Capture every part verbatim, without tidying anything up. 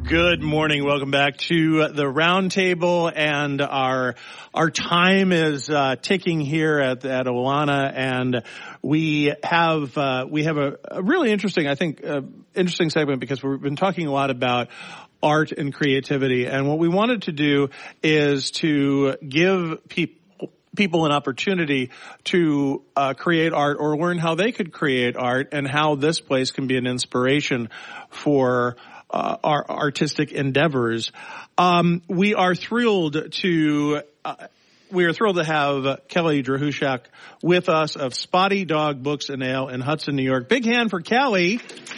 Good morning. Welcome back to the Roundtable, and our our time is uh, ticking here at at Olana, and we have uh, we have a, a really interesting, I think, uh, interesting segment because we've been talking a lot about art and creativity, and what we wanted to do is to give people people an opportunity to uh, create art or learn how they could create art and how this place can be an inspiration for Uh, our artistic endeavors. Um, we are thrilled to, uh, we are thrilled to have Kelly Drahushak with us of Spotty Dog Books and Ale in Hudson, New York. Big hand for Kelly.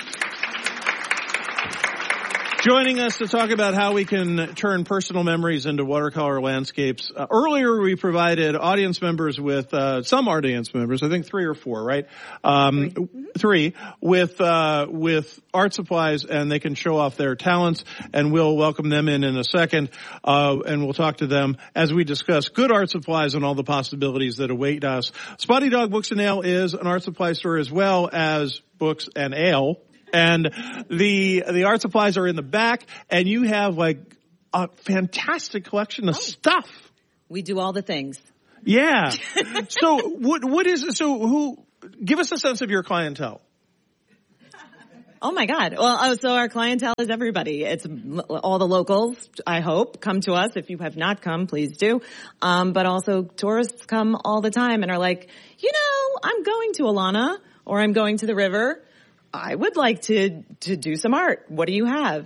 Joining us to talk about how we can turn personal memories into watercolor landscapes. Uh, earlier, we provided audience members with, uh, some audience members, I think three or four, right? Um, three, three with, uh, with art supplies, and they can show off their talents, and we'll welcome them in in a second, uh, and we'll talk to them as we discuss good art supplies and all the possibilities that await us. Spotty Dog Books and Ale is an art supply store as well as books and ale. And the the art supplies are in the back, and you have like a fantastic collection of oh. stuff. We do all the things. Yeah. So what what is so who? Give us a sense of your clientele. Oh my God. Well, oh, so our clientele is everybody. It's all the locals, I hope, come to us. If you have not come, please do. Um, but also tourists come all the time and are like, you know, I'm going to Olana or I'm going to the river. I would like to, to do some art. What do you have?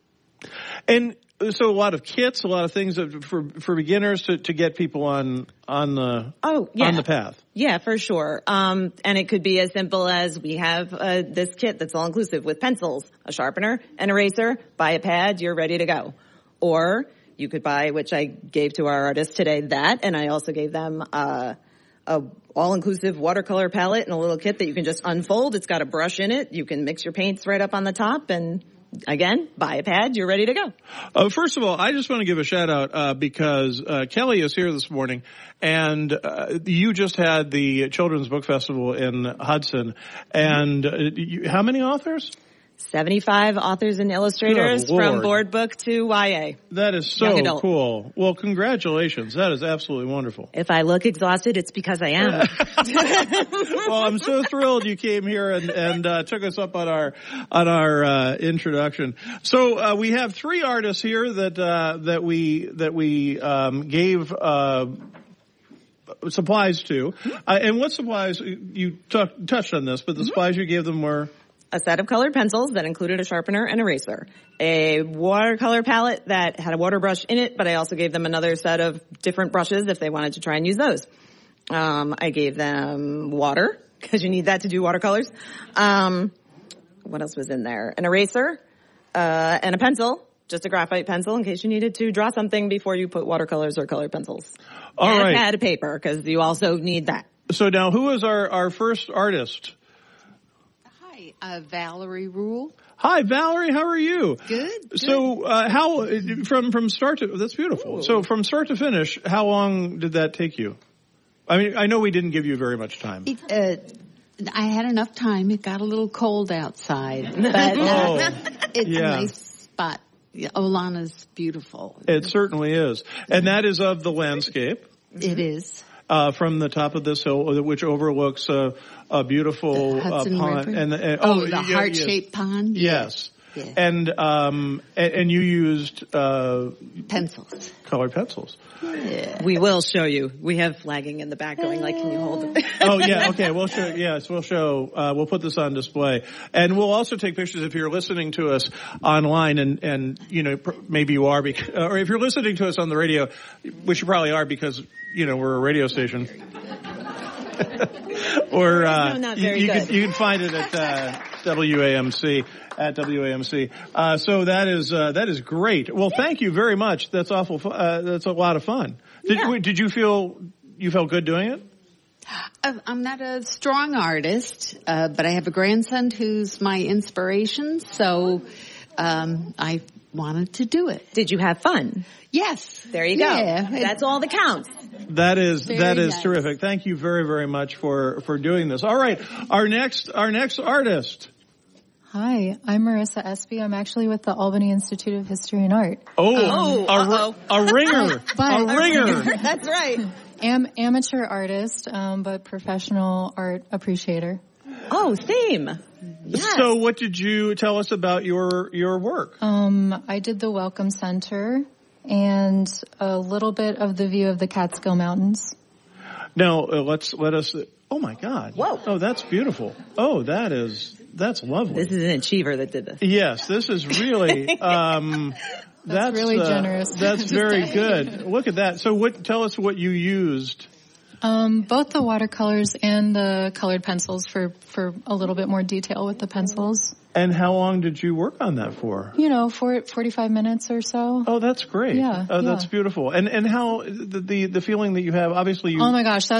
And so a lot of kits, a lot of things that for, for beginners to, to get people on, on the, oh, yeah. on the path. Yeah, for sure. Um, and it could be as simple as we have, uh, this kit that's all inclusive with pencils, a sharpener, an eraser, buy a pad, you're ready to go. Or you could buy, which I gave to our artists today, that, and I also gave them, uh, a all-inclusive watercolor palette and a little kit that you can just unfold. It's got a brush in it. You can mix your paints right up on the top, and again, buy a pad. You're ready to go. Uh, first of all, I just want to give a shout out uh, because uh, Kelly is here this morning, and uh, you just had the Children's Book Festival in Hudson. And uh, you, how many authors? seventy-five authors and illustrators from board book to Y A. That is so cool. Well, congratulations. That is absolutely wonderful. If I look exhausted, it's because I am. Well, I'm so thrilled you came here and, and uh, took us up on our on our uh, introduction. So uh, we have three artists here that uh, that we that we um, gave uh, supplies to. Uh, and what supplies you t- touched on this, but the mm-hmm. supplies you gave them were. A set of colored pencils that included a sharpener and eraser. A watercolor palette that had a water brush in it, but I also gave them another set of different brushes if they wanted to try and use those. Um, I gave them water, because you need that to do watercolors. Um, what else was in there? An eraser, uh, and a pencil, just a graphite pencil in case you needed to draw something before you put watercolors or colored pencils. All and right. a pad of paper, because you also need that. So now, who is our, our first artist? Uh, Valerie Rule. Hi, Valerie. How are you? Good. good. So, uh, how from from start to that's beautiful. Ooh. So, from start to finish, how long did that take you? I mean, I know we didn't give you very much time. It, uh, I had enough time. It got a little cold outside, but uh, oh, it's yeah. a nice spot. Olana's beautiful. It certainly is, and that is of the landscape. It is. Uh, from the top of this hill, which overlooks a, a beautiful uh, pond. And, and oh, oh, the yeah, heart-shaped yes. pond? Yes. Yeah. And, um, and, and you used, uh, pencils. Colored pencils. Yeah. We will show you. We have flagging in the back going like, can you hold it? Oh, yeah. Okay. We'll show, yes, we'll show, uh, we'll put this on display. And we'll also take pictures if you're listening to us online and, and, you know, maybe you are, because, or if you're listening to us on the radio, which you probably are because, you know, we're a radio station. or, uh, no, you, you can, you can find it at, uh, W A M C. At W A M C. Uh, so that is, uh, that is great. Well, thank you very much. That's awful. Fu- uh, that's a lot of fun. Did, yeah. did you feel, you felt good doing it? Uh, I'm not a strong artist, uh, but I have a grandson who's my inspiration. So, um, I wanted to do it. Did you have fun? Yes. There you go. Yeah. That's all that counts. That is, very that is nice. terrific. Thank you very, very much for, for doing this. All right. Our next, our next artist. Hi, I'm Marissa Espy. I'm actually with the Albany Institute of History and Art. Oh, Oh, a, uh-oh. a ringer, But- a ringer. That's right. Am amateur artist, um, but professional art appreciator. Oh, same. Yes. So, what did you tell us about your your work? Um, I did the Welcome Center and a little bit of the view of the Catskill Mountains. Now, uh, let's let us. Oh my God! Whoa. Oh, that's beautiful. Oh, that is that's lovely. This is an achiever that did this. Yes, this is really. Um, That's really uh, generous That's to very say. good. Look at that. So, what? Tell us what you used. Um, both the watercolors and the colored pencils for, for a little bit more detail with the pencils. And how long did you work on that for? You know, for forty-five minutes or so. Oh, that's great. Yeah, Oh, that's yeah. beautiful. And and how the the, the feeling that you have. Obviously, you. Oh my gosh, that